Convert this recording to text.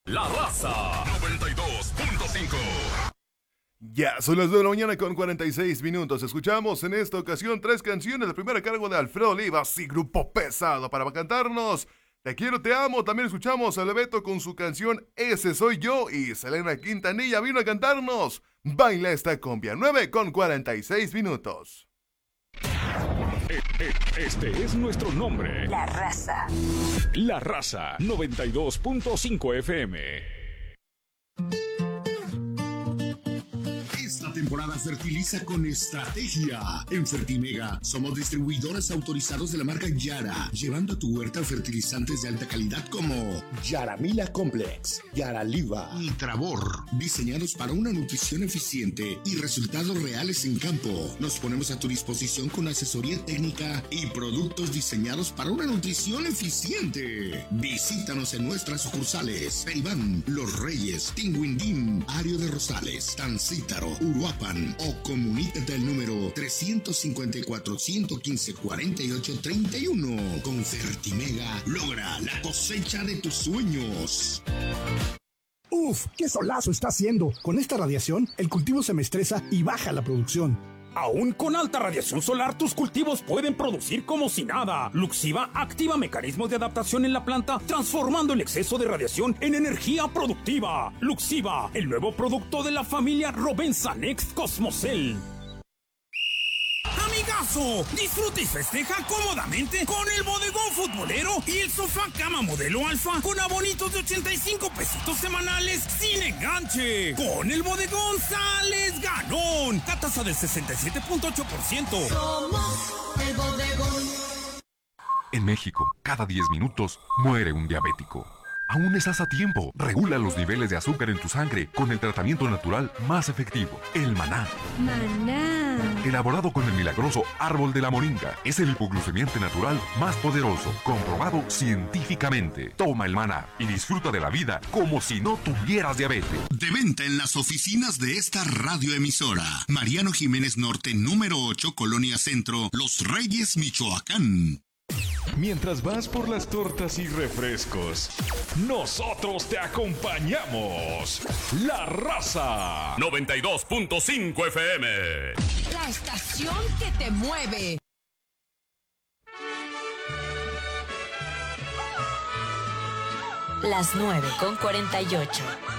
La Raza 92.5. Ya, son las 9 de la mañana con 46 minutos. Escuchamos en esta ocasión 3 canciones. La primera a cargo de Alfredo Olivas y Grupo Pesado para cantarnos Te quiero, te amo. También escuchamos a Lebeto con su canción Ese Soy Yo. Y Selena Quintanilla vino a cantarnos Baila esta cumbia. 9 con 46 minutos. Este es nuestro nombre. La Raza. La Raza 92.5 FM. Esta temporada fertiliza con estrategia. En Fertimega somos distribuidores autorizados de la marca Yara, llevando a tu huerta fertilizantes de alta calidad como Yaramila Complex, Yaraliva y Travor, diseñados para una nutrición eficiente y resultados reales en campo. Nos ponemos a tu disposición con asesoría técnica y productos diseñados para una nutrición eficiente. Visítanos en nuestras sucursales: Peribán, Los Reyes, Tinguindín, Ario de Rosales, Tancítaro, Uruapan, o comunícate al número 354-115-4831. Con Fertimega, logra la cosecha de tus sueños. ¡Uf! ¡Qué solazo está haciendo! Con esta radiación, el cultivo se me estresa y baja la producción. Aún con alta radiación solar, tus cultivos pueden producir como si nada. Luxiva activa mecanismos de adaptación en la planta, transformando el exceso de radiación en energía productiva. Luxiva, el nuevo producto de la familia Rovensa Next Cosmocel. ¡Amigazo! Disfruta y festeja cómodamente con el bodegón futbolero y el sofá cama modelo alfa con abonitos de 85 pesitos semanales sin enganche. Con el bodegón sales ganón. Tasa del 67.8%. Somos el bodegón. En México, cada 10 minutos muere un diabético. Aún estás a tiempo. Regula los niveles de azúcar en tu sangre con el tratamiento natural más efectivo, el Maná. Maná. Elaborado con el milagroso árbol de la moringa. Es el hipoglucemiante natural más poderoso, comprobado científicamente. Toma el Maná y disfruta de la vida como si no tuvieras diabetes. De venta en las oficinas de esta radioemisora. Mariano Jiménez Norte, número 8, Colonia Centro, Los Reyes, Michoacán. Mientras vas por las tortas y refrescos, nosotros te acompañamos. La Raza 92.5 FM. La estación que te mueve. Las 9 con 48.